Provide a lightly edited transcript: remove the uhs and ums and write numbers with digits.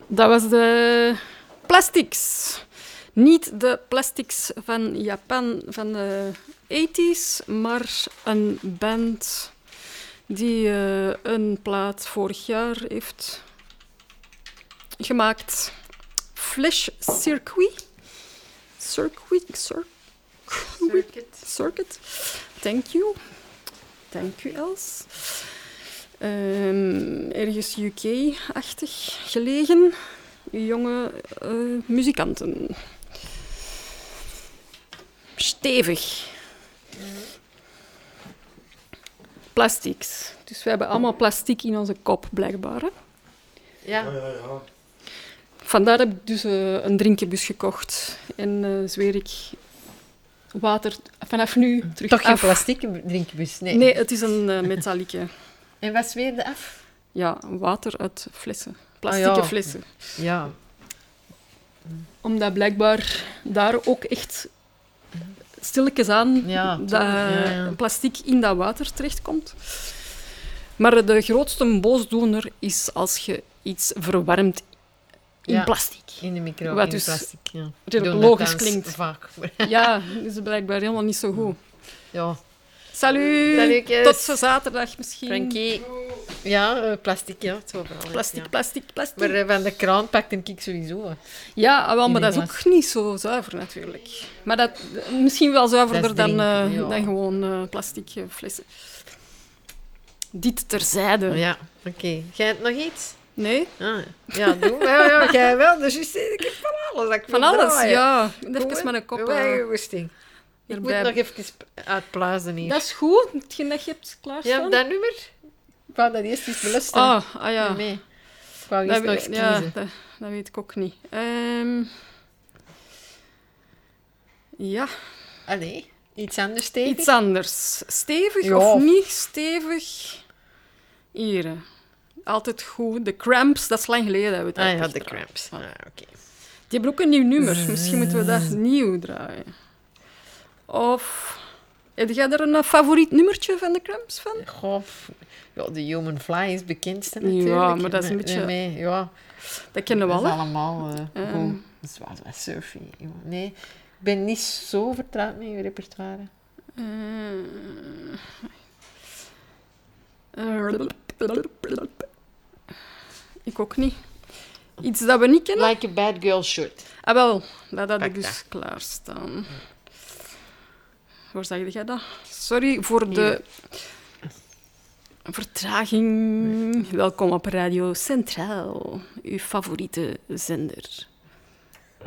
Dat was de Plastics. Niet de Plastics van Japan van de 80's, maar een band die een plaat vorig jaar heeft gemaakt. Flash Circuit. Circuit. Thank you. Thank you, Els. Ergens UK-achtig gelegen. Jonge muzikanten. Stevig. Plastics. Dus we hebben allemaal plastic in onze kop, blijkbaar. Hè? Ja. Vandaar heb ik dus een drinkenbus gekocht. En zweer ik water vanaf nu terug Toch geen af. plastic drinkbus? Nee. Nee, het is een metalieke. En wat zweerde af? Ja, water uit flessen. Plastieke ja. flessen. Ja. Omdat blijkbaar daar ook echt stilletjes aan Ja, dat ja. plastic in dat water terechtkomt. Maar de grootste boosdoener is als je iets verwarmt in Ja. plastic. In de micro, Wat in dus plastic. Ja. redelijk Doen dat logisch thans klinkt. Vaak. Ja, dat is blijkbaar helemaal niet zo goed. Ja. Salut! Salutjes. Tot zo zaterdag misschien. Frankie. Ja, plastic, ja. Het is overal. hè. Plastic, Ja. plastic, plastic. Maar van de kraan pakte ik sowieso. Hè. Ja, wel, In maar de dat is glas. ook niet zo zuiver natuurlijk. Maar dat misschien wel zuiverder Dat is dan, drinken, ja. dan gewoon plastic flessen. Dit terzijde. Ja, oké. Jij hebt nog iets? Nee? Ah, ja, doe. Ja, jij wel. Dus je ziet, ik heb van alles. Dat ik Van wil alles, draaien. ja. Goed, Even met een kop. uw eigen goesting. Ik moet erbij. nog even uitblazen hier. Dat is goed, hetgeen dat je hebt klaarstaan. Ja, dat nummer? Ik wou dat eerst eens beluisteren. Ah ja. Nee. Ik wou Dat, eerst nog eens ja, kiezen. dat weet ik ook niet. Ja, Allee, iets anders tegen? iets anders. Stevig Ja. of niet stevig? Hier. Altijd goed. De Cramps, dat is lang geleden dat we het Ah ja, hebben de gedraaid. cramps. Voilà. Ah, oké. Die hebben ook een nieuw nummer. Misschien moeten we dat nieuw draaien. Of... Heb jij er een favoriet nummertje van de Cramps van? Goh, ja, de Human Fly is het bekendste natuurlijk. Ja, maar dat is een beetje- Ja, Dat kennen we dat wel, is hè? allemaal goed. Dat is wel wat surfy. Nee, ik ben niet zo vertrouwd met je repertoire. Ik ook niet. Iets dat we niet kennen? Like a bad girl should. Ah, wel. Dat had ik Pak dus dat. klaarstaan. Waar zag jij dat? Sorry voor de vertraging. Welkom op Radio Centraal, uw favoriete zender.